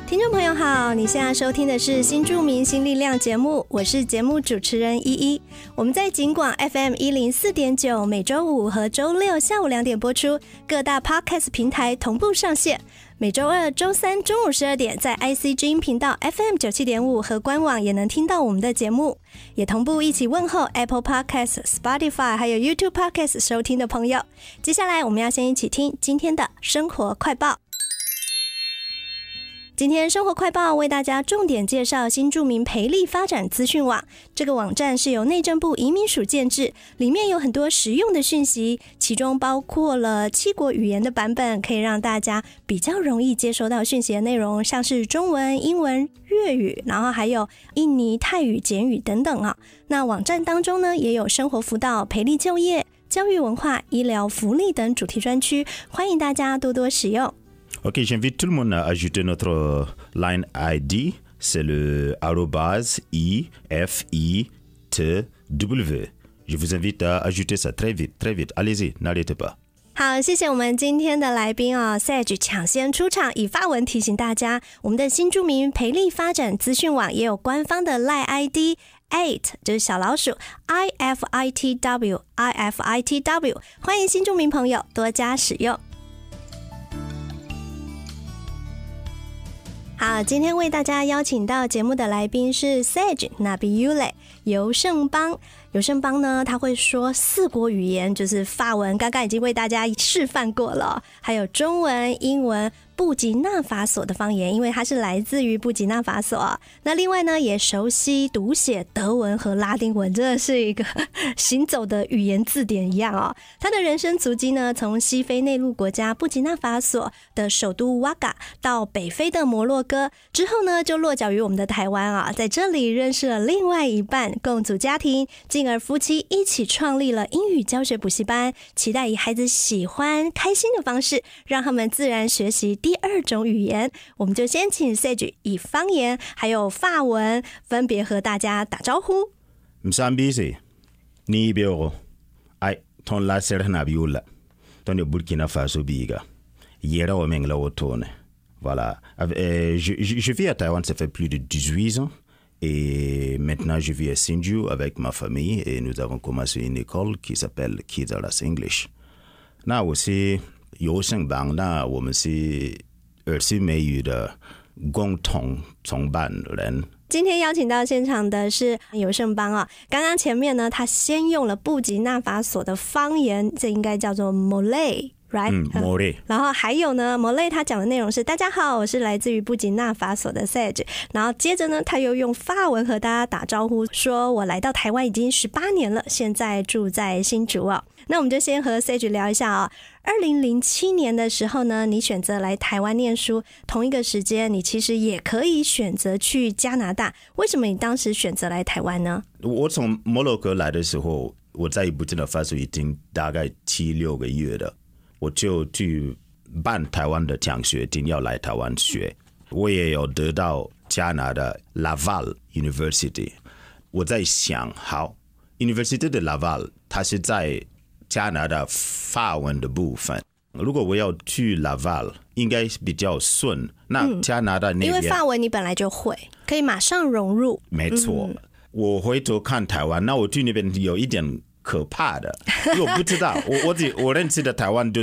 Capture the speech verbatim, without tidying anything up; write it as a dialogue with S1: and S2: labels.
S1: 听众朋友好，你现在收听的是新著名新力量节目，我是节目主持人依依。我们在警广 F M 一零四点九，每周五和周六下午两点播出，各大 Podcast 平台同步上线。每周二、周三中午十二点，在 I C 之音频道 F M 九七点五 和官网也能听到我们的节目，也同步一起问候 Apple Podcast、Spotify 还有 YouTube Podcast 收听的朋友。接下来我们要先一起听今天的生活快报。今天生活快报为大家重点介绍新住民培力发展资讯网，这个网站是由内政部移民署建制，里面有很多实用的讯息，其中包括了七国语言的版本，可以让大家比较容易接收到讯息的内容，像是中文、英文、粤语，然后还有印尼泰语、简语等等啊。那网站当中呢，也有生活辅导、培力就业、教育文化、医疗福利等主题专区，欢迎大家多多使用。
S2: Ok, j'invite tout le monde à ajouter notre line I D, c'est le arrobase I F I T W. Je vous invite à ajouter ça très vite, très vite. Allez-y, n'arrêtez pas.
S1: 好，谢谢我们今天的来宾啊 ，Sage 抢先出场，以法文提醒大家，我们的新住民培力发展资讯网也有官方的 Line I D eight， 就是小老鼠 I F I T W I F I T W， 欢迎新住民朋友多加使用。好，今天为大家邀请到节目的来宾是 Sage Nabioula 尤胜邦。尤胜邦呢，他会说四国语言，就是法文，刚刚已经为大家示范过了，还有中文、英文、布吉纳法索的方言，因为他是来自于布吉纳法索。那另外呢，也熟悉读写德文和拉丁文，真的是一个行走的语言字典一样哦。他的人生足迹呢，从西非内陆国家布吉纳法索的首都瓦嘎到北非的摩洛哥，之后呢，就落脚于我们的台湾啊，在这里认识了另外一半，共组家庭，进而夫妻一起创立了英语教学补习班，期待以孩子喜欢、开心的方式，让他们自然学习第二种语言。我们就先请 Sage 以方言还有法文分别和大家打招呼。
S2: Msambisi, ni beo, ai ton la serna biola, ton de Burkina Faso biga, yera o mengla o tone. Voilà. Euh, je, je, je vis à Taïwan, ça fait plus de dix-huit ans. Et maintenant, je vis à Sinju avec ma famille et nous avons commencé une école qui s'appelle Kids English. 那我是尤胜邦，那我们是儿时美语的共同创办人。
S1: 今天邀请到现场的是尤胜邦啊，刚刚前面呢，他先用了布吉纳法索的方言，这应该叫做 Malay。Right?
S2: 嗯 Malay。
S1: 然后还有呢 Malay 他讲的内容是大家好，我是来自于布吉纳法索的 Sage。然后接着呢，他又用法文和大家打招呼，说我来到台湾已经十八年了，现在住在新竹啊。那我们就先和 Sage 聊一下啊。二零零七年的时候呢，你选择来台湾念书，同一个时间你其实也可以选择去加拿大，为什么你当时选择来台湾呢？
S2: 我从摩洛哥来的时候，我在布吉纳法索已经大概七六个月了。我就去办台湾的奖学金，要来台湾学。我也有得到加拿大 Laval University。我在想，好 ，University 的 Laval 它是在加拿大法文的部分。如果我要去 Laval， 应该比较顺。那加拿大那边、嗯、
S1: 因为法文你本来就会，可以马上融入。
S2: 没错、嗯，我回头看台湾，那我去那边有一点可怕的，因为我不知道，我我我认识的台湾就